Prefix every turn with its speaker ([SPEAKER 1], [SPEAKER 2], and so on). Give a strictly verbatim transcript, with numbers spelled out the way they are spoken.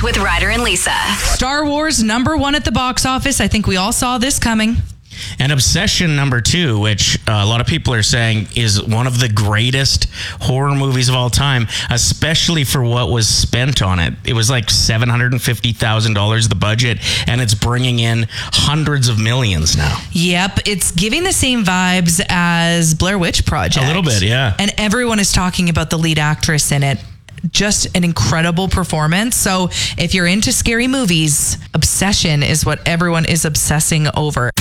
[SPEAKER 1] Update with Ryder and Lisa.
[SPEAKER 2] Star Wars number one at the box office. I think we all saw this coming.
[SPEAKER 3] And Obsession number two, which uh, a lot of people are saying is one of the greatest horror movies of all time, especially for what was spent on it. It was like seven hundred fifty thousand dollars the budget, and it's bringing in hundreds of millions now.
[SPEAKER 2] Yep, it's giving the same vibes as Blair Witch Project.
[SPEAKER 3] A little bit, yeah.
[SPEAKER 2] And everyone is talking about the lead actress in it. Just an incredible performance. So if you're into scary movies, Obsession is what everyone is obsessing over.